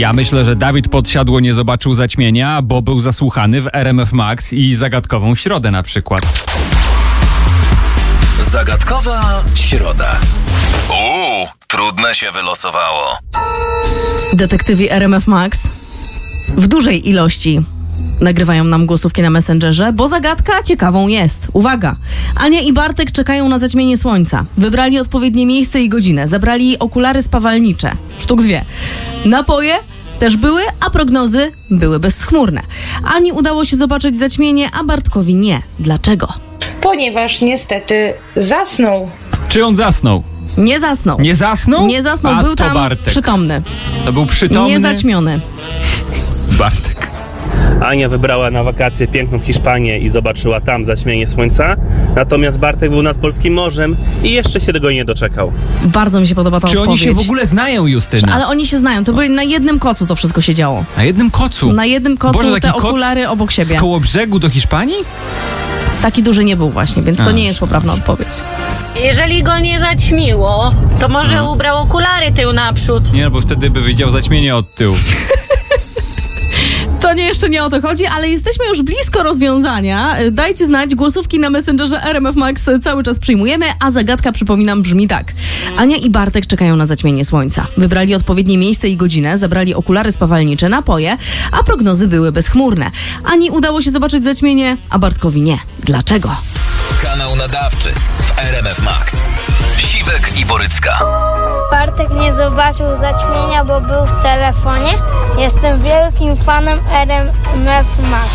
Ja myślę, że Dawid Podsiadło nie zobaczył zaćmienia, bo był zasłuchany w RMF Max i Zagadkową Środę na przykład. Zagadkowa Środa. Trudne się wylosowało. Detektywi RMF Max w dużej ilości nagrywają nam głosówki na Messengerze, bo zagadka ciekawą jest. Uwaga! Ania i Bartek czekają na zaćmienie słońca. Wybrali odpowiednie miejsce i godzinę. Zabrali okulary spawalnicze. Sztuk 2. Napoje też były, a prognozy były bezchmurne. Ani udało się zobaczyć zaćmienie, a Bartkowi nie. Dlaczego? Ponieważ niestety zasnął. Czy on zasnął? Nie zasnął. Nie zasnął? Nie zasnął, A był to tam Bartek. przytomny. To był przytomny? Nie zaćmiony. Bartek. Ania wybrała na wakacje piękną Hiszpanię i zobaczyła tam zaćmienie słońca, natomiast Bartek był nad polskim morzem i jeszcze się tego nie doczekał. Bardzo mi się podoba ta Czy odpowiedź. oni się w ogóle znają, Justyna? Ale oni się znają. To byli na jednym kocu to wszystko się działo. Na jednym kocu? Na jednym kocu. Boże, te taki koc okulary obok siebie. Z Kołobrzegu do Hiszpanii? Taki duży nie był właśnie, więc to nie jest poprawna odpowiedź. Jeżeli go nie zaćmiło, to może ubrał okulary tył naprzód. Nie, no bo wtedy by widział zaćmienie od tyłu. To jeszcze nie o to chodzi, ale jesteśmy już blisko rozwiązania. Dajcie znać, głosówki na Messengerze RMF Max cały czas przyjmujemy, a zagadka, przypominam, brzmi tak. Ania i Bartek czekają na zaćmienie słońca. Wybrali odpowiednie miejsce i godzinę, zabrali okulary spawalnicze, napoje, a prognozy były bezchmurne. Ani udało się zobaczyć zaćmienie, a Bartkowi nie. Dlaczego? Kanał nadawczy w RMF Max. Siwek i Borycka. Bartek nie zobaczył zaćmienia, bo był w telefonie. Jestem wielkim fanem RMF Max.